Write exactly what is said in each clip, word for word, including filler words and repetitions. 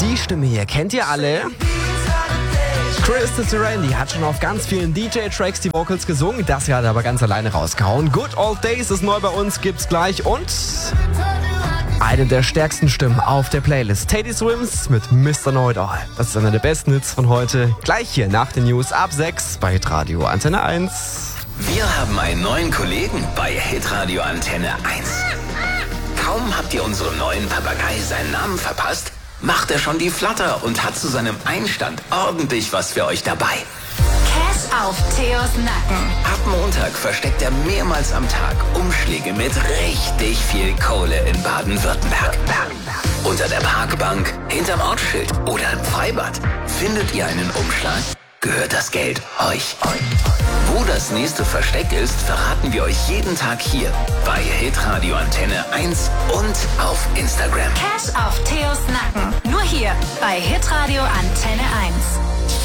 Die Stimme hier kennt ihr alle. Krista Terrandi hat schon auf ganz vielen D J-Tracks die Vocals gesungen. Das hier hat er aber ganz alleine rausgehauen. Good Old Days ist neu bei uns, gibt's gleich. Und eine der stärksten Stimmen auf der Playlist. Teddy Swims mit Mister Know It All. Das ist einer der besten Hits von heute. Gleich hier nach den News ab sechs bei Hitradio Antenne eins. Wir haben einen neuen Kollegen bei Hitradio Antenne eins. Kaum habt ihr unserem neuen Papagei seinen Namen verpasst, macht er schon die Flatter und hat zu seinem Einstand ordentlich was für euch dabei. Cash auf Theos Nacken. Ab Montag versteckt er mehrmals am Tag Umschläge mit richtig viel Kohle in Baden-Württemberg. Unter der Parkbank, hinterm Ortsschild oder im Freibad. Findet ihr einen Umschlag, gehört das Geld euch. Wo das nächste Versteck ist, verraten wir euch jeden Tag hier bei Hitradio Antenne eins und auf Instagram. Cash auf Theos Nacken. Nur hier bei Hitradio Antenne eins.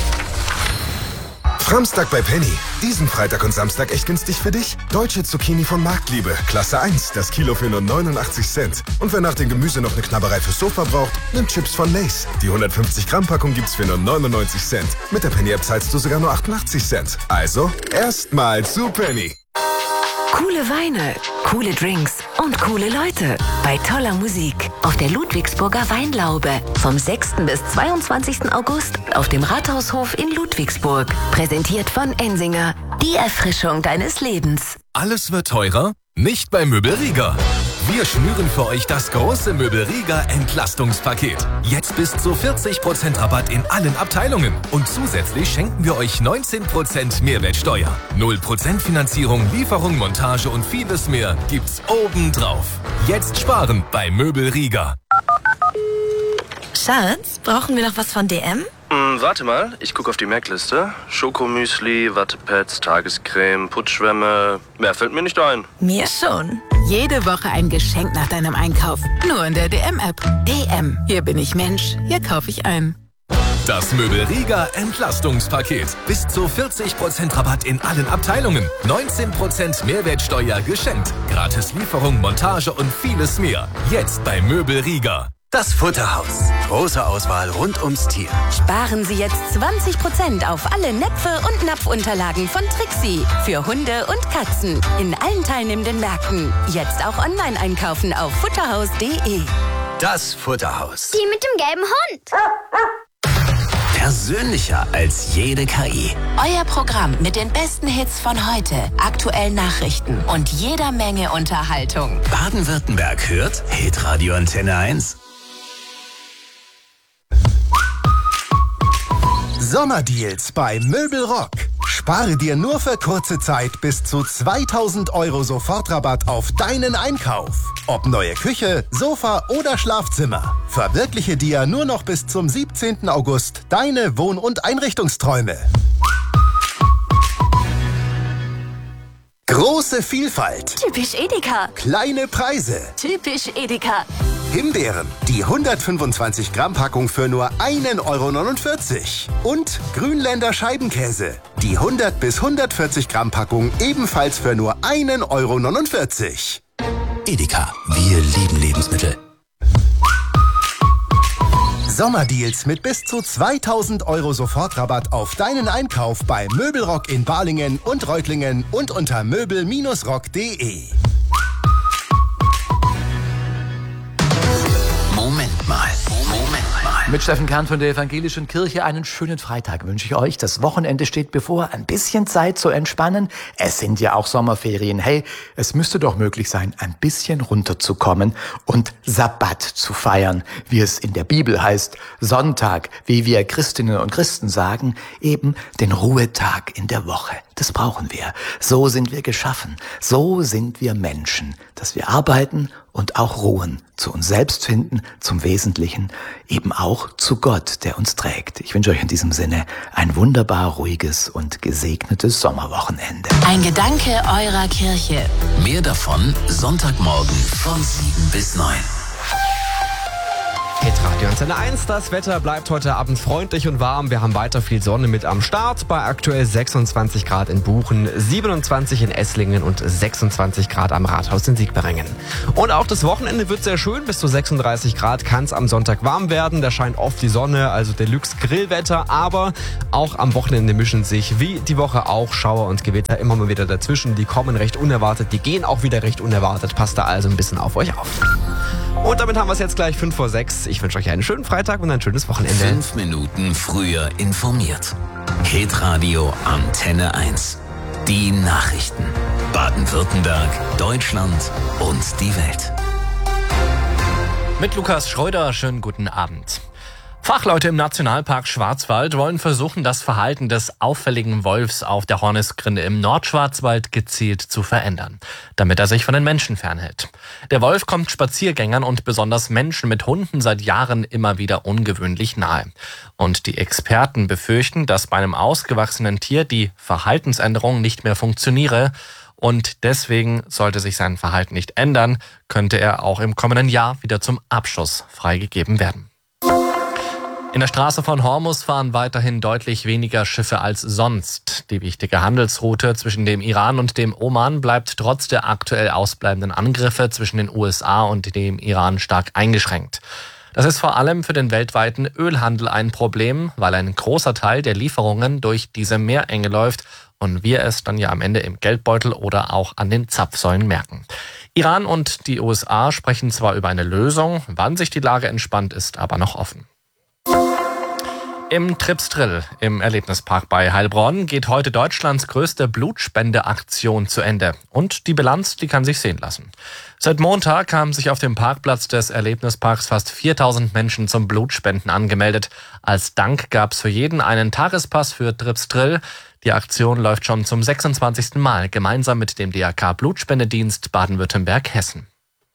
Framstag bei Penny. Diesen Freitag und Samstag echt günstig für dich. Deutsche Zucchini von Marktliebe. Klasse eins. Das Kilo für nur neunundachtzig Cent. Und wer nach dem Gemüse noch eine Knabberei fürs Sofa braucht, nimmt Chips von Lay's. Die hundertfünfzig Gramm Packung gibt's für nur neunundneunzig Cent. Mit der Penny-App zahlst du sogar nur achtundachtzig Cent. Also, erstmal zu Penny. Coole Weine, coole Drinks und coole Leute bei toller Musik auf der Ludwigsburger Weinlaube vom sechsten bis zweiundzwanzigsten August auf dem Rathaushof in Ludwigsburg. Präsentiert von Ensinger, die Erfrischung deines Lebens. Alles wird teurer? Nicht bei Möbelrieger. Wir schnüren für euch das große Möbelrieger Entlastungspaket. Jetzt bis zu vierzig Prozent Rabatt in allen Abteilungen. Und zusätzlich schenken wir euch neunzehn Prozent Mehrwertsteuer. null Prozent Finanzierung, Lieferung, Montage und vieles mehr gibt's obendrauf. Jetzt sparen bei Möbelrieger. Schatz, brauchen wir noch was von D M? Hm, warte mal, ich gucke auf die Merkliste. Schokomüsli, Wattepads, Tagescreme, Putzschwämme. Mehr fällt mir nicht ein. Mir schon. Jede Woche ein Geschenk nach deinem Einkauf. Nur in der D M-App. D M. Hier bin ich Mensch. Hier kaufe ich ein. Das Möbelrieger Entlastungspaket. Bis zu vierzig Prozent Rabatt in allen Abteilungen. neunzehn Prozent Mehrwertsteuer geschenkt. Gratis Lieferung, Montage und vieles mehr. Jetzt bei Möbelrieger. Das Futterhaus. Große Auswahl rund ums Tier. Sparen Sie jetzt zwanzig Prozent auf alle Näpfe und Napfunterlagen von Trixie. Für Hunde und Katzen. In allen teilnehmenden Märkten. Jetzt auch online einkaufen auf futterhaus punkt de. Das Futterhaus. Die mit dem gelben Hund. Persönlicher als jede K I. Euer Programm mit den besten Hits von heute, aktuellen Nachrichten und jeder Menge Unterhaltung. Baden-Württemberg hört Hitradio Antenne eins. Sommerdeals bei Möbelrock. Spare dir nur für kurze Zeit bis zu zweitausend Euro Sofortrabatt auf deinen Einkauf. Ob neue Küche, Sofa oder Schlafzimmer. Verwirkliche dir nur noch bis zum siebzehnten August deine Wohn- und Einrichtungsträume. Große Vielfalt. Typisch Edeka. Kleine Preise. Typisch Edeka. Himbeeren, die hundertfünfundzwanzig Gramm Packung für nur ein Euro neunundvierzig. Und Grünländer Scheibenkäse, die hundert bis hundertvierzig Gramm Packung ebenfalls für nur ein Euro neunundvierzig. Edeka, wir lieben Lebensmittel. Sommerdeals mit bis zu zweitausend Euro Sofortrabatt auf deinen Einkauf bei Möbelrock in Balingen und Reutlingen und unter möbel Bindestrich rock punkt de. Moment mal, Moment mal. Mit Steffen Kern von der Evangelischen Kirche einen schönen Freitag wünsche ich euch. Das Wochenende steht bevor. Ein bisschen Zeit zu entspannen. Es sind ja auch Sommerferien. Hey, es müsste doch möglich sein, ein bisschen runterzukommen und Sabbat zu feiern, wie es in der Bibel heißt. Sonntag, wie wir Christinnen und Christen sagen, eben den Ruhetag in der Woche. Das brauchen wir. So sind wir geschaffen. So sind wir Menschen, dass wir arbeiten und auch ruhen, zu uns selbst finden, zum Wesentlichen, eben auch zu Gott, der uns trägt. Ich wünsche euch in diesem Sinne ein wunderbar ruhiges und gesegnetes Sommerwochenende. Ein Gedanke eurer Kirche. Mehr davon Sonntagmorgen von sieben bis neun. Hitradio Antenne eins, das Wetter bleibt heute Abend freundlich und warm. Wir haben weiter viel Sonne mit am Start. Bei aktuell sechsundzwanzig Grad in Buchen, siebenundzwanzig in Esslingen und sechsundzwanzig Grad am Rathaus in Siegberringen. Und auch das Wochenende wird sehr schön. Bis zu sechsunddreißig Grad kann es am Sonntag warm werden. Da scheint oft die Sonne, also Deluxe Grillwetter. Aber auch am Wochenende mischen sich wie die Woche auch Schauer und Gewitter immer mal wieder dazwischen. Die kommen recht unerwartet, die gehen auch wieder recht unerwartet. Passt da also ein bisschen auf euch auf. Und damit haben wir es jetzt gleich fünf vor sechs. Ich wünsche euch einen schönen Freitag und ein schönes Wochenende. Fünf Minuten früher informiert. Hitradio Antenne eins. Die Nachrichten. Baden-Württemberg, Deutschland und die Welt. Mit Lukas Schreuder, schönen guten Abend. Fachleute im Nationalpark Schwarzwald wollen versuchen, das Verhalten des auffälligen Wolfs auf der Hornisgrinde im Nordschwarzwald gezielt zu verändern, damit er sich von den Menschen fernhält. Der Wolf kommt Spaziergängern und besonders Menschen mit Hunden seit Jahren immer wieder ungewöhnlich nahe. Und die Experten befürchten, dass bei einem ausgewachsenen Tier die Verhaltensänderung nicht mehr funktioniere. Und deswegen sollte sich sein Verhalten nicht ändern, könnte er auch im kommenden Jahr wieder zum Abschuss freigegeben werden. In der Straße von Hormuz fahren weiterhin deutlich weniger Schiffe als sonst. Die wichtige Handelsroute zwischen dem Iran und dem Oman bleibt trotz der aktuell ausbleibenden Angriffe zwischen den U S A und dem Iran stark eingeschränkt. Das ist vor allem für den weltweiten Ölhandel ein Problem, weil ein großer Teil der Lieferungen durch diese Meerenge läuft und wir es dann ja am Ende im Geldbeutel oder auch an den Zapfsäulen merken. Iran und die U S A sprechen zwar über eine Lösung, wann sich die Lage entspannt, ist aber noch offen. Im Tripsdrill im Erlebnispark bei Heilbronn geht heute Deutschlands größte Blutspendeaktion zu Ende. Und die Bilanz, die kann sich sehen lassen. Seit Montag haben sich auf dem Parkplatz des Erlebnisparks fast viertausend Menschen zum Blutspenden angemeldet. Als Dank gab es für jeden einen Tagespass für Tripsdrill. Die Aktion läuft schon zum sechsundzwanzigsten Mal gemeinsam mit dem D R K Blutspendedienst Baden-Württemberg-Hessen.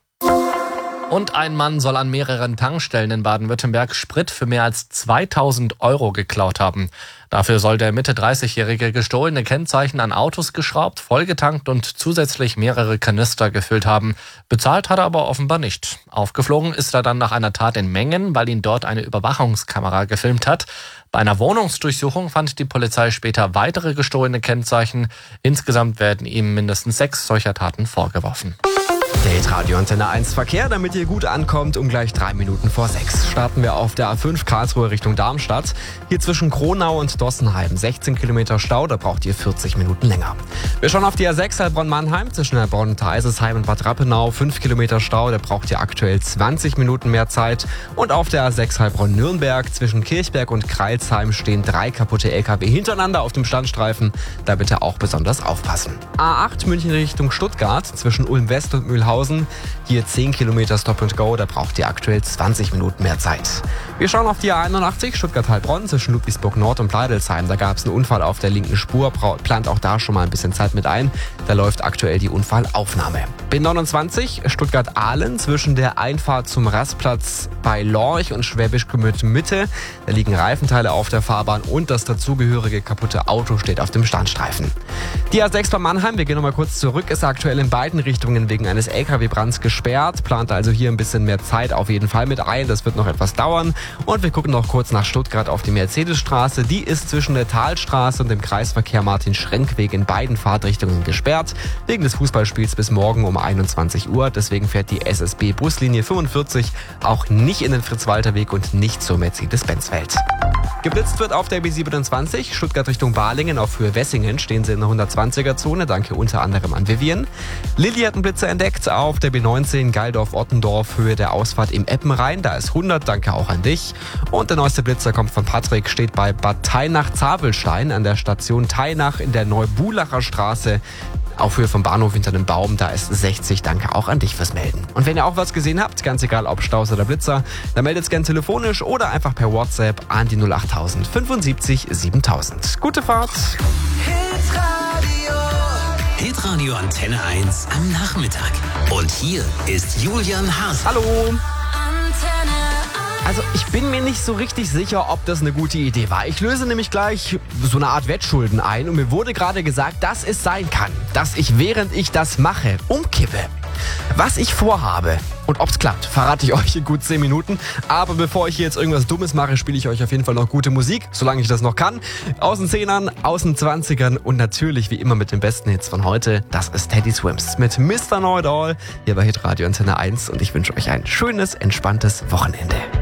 Und ein Mann soll an mehreren Tankstellen in Baden-Württemberg Sprit für mehr als zweitausend Euro geklaut haben. Dafür soll der Mitte dreißigjährige gestohlene Kennzeichen an Autos geschraubt, vollgetankt und zusätzlich mehrere Kanister gefüllt haben. Bezahlt hat er aber offenbar nicht. Aufgeflogen ist er dann nach einer Tat in Mengen, weil ihn dort eine Überwachungskamera gefilmt hat. Bei einer Wohnungsdurchsuchung fand die Polizei später weitere gestohlene Kennzeichen. Insgesamt werden ihm mindestens sechs solcher Taten vorgeworfen. Der Hitradio Antenne eins Verkehr, damit ihr gut ankommt, um gleich drei Minuten vor sechs. Starten wir auf der A fünf Karlsruhe Richtung Darmstadt. Hier zwischen Kronau und Dossenheim sechzehn Kilometer Stau, da braucht ihr vierzig Minuten länger. Wir schauen auf die A sechs Heilbronn-Mannheim zwischen Heilbronn und Eisesheim und Bad Rappenau. fünf Kilometer Stau, da braucht ihr aktuell zwanzig Minuten mehr Zeit. Und auf der A sechs Heilbronn-Nürnberg zwischen Kirchberg und Kreilsheim stehen drei kaputte L K W hintereinander auf dem Standstreifen. Da bitte auch besonders aufpassen. A acht München Richtung Stuttgart zwischen Ulm-West und Mühlhausen. Hier zehn Kilometer Stop and Go, da braucht ihr aktuell zwanzig Minuten mehr Zeit. Wir schauen auf die A einundachtzig Stuttgart-Heilbronn zwischen Ludwigsburg Nord und Pleidelsheim. Da gab es einen Unfall auf der linken Spur, plant auch da schon mal ein bisschen Zeit mit ein. Da läuft aktuell die Unfallaufnahme. B neunundzwanzig Stuttgart-Ahlen zwischen der Einfahrt zum Rastplatz bei Lorch und Schwäbisch Gmünd Mitte. Da liegen Reifenteile auf der Fahrbahn und das dazugehörige kaputte Auto steht auf dem Standstreifen. Die A sechs bei Mannheim, wir gehen nochmal kurz zurück, ist aktuell in beiden Richtungen wegen eines L K W-Brands gesperrt. Plant also hier ein bisschen mehr Zeit auf jeden Fall mit ein. Das wird noch etwas dauern. Und wir gucken noch kurz nach Stuttgart auf die Mercedesstraße. Die ist zwischen der Talstraße und dem Kreisverkehr Martin-Schrenk-Weg in beiden Fahrtrichtungen gesperrt. Wegen des Fußballspiels bis morgen um einundzwanzig Uhr. Deswegen fährt die S S B-Buslinie fünfundvierzig auch nicht in den Fritz-Walter-Weg und nicht zur Mercedes-Benz-Welt. Geblitzt wird auf der B siebenundzwanzig, Stuttgart Richtung Balingen auf Höhe Wessingen stehen sie in der hundertzwanziger-Zone, danke unter anderem an Vivian. Lilly hat einen Blitzer entdeckt auf der B neunzehn Geildorf-Ottendorf, Höhe der Ausfahrt im Eppenrhein, da ist hundert, danke auch an dich. Und der neueste Blitzer kommt von Patrick, steht bei Bad Teinach-Zabelstein an der Station Teinach in der Neubulacher Straße. Auf Höhe vom Bahnhof hinter dem Baum, da ist sechzig. Danke auch an dich fürs Melden. Und wenn ihr auch was gesehen habt, ganz egal ob Staus oder Blitzer, dann meldet es gerne telefonisch oder einfach per WhatsApp an die null achttausend fünfundsiebzig siebentausend. Gute Fahrt! Hitradio. Hitradio Antenne eins am Nachmittag. Und hier ist Julian Haas. Hallo! Also ich bin mir nicht so richtig sicher, ob das eine gute Idee war. Ich löse nämlich gleich so eine Art Wettschulden ein und mir wurde gerade gesagt, dass es sein kann, dass ich während ich das mache, umkippe. Was ich vorhabe Und ob's klappt, verrate ich euch in gut zehn Minuten. Aber bevor ich hier jetzt irgendwas Dummes mache, spiele ich euch auf jeden Fall noch gute Musik, solange ich das noch kann. Aus den Zehnern, aus den Zwanzigern und natürlich wie immer mit den besten Hits von heute. Das ist Teddy Swims mit Mister Know It All hier bei Hitradio Antenne eins und ich wünsche euch ein schönes, entspanntes Wochenende.